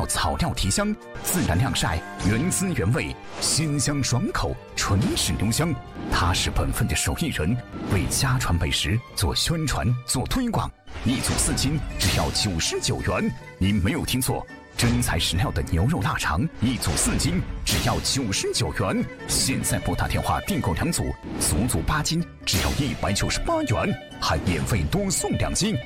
料草料提香，自然晾晒，原汁原味，鲜香爽口，纯式浓香。他是本分的手艺人，为家传美食做宣传、做推广。1组4斤，只要99元。您没有听错，真材实料的牛肉腊肠，1组4斤，只要99元。现在拨打电话订购2组，足足8斤，只要198元，还免费多送2斤。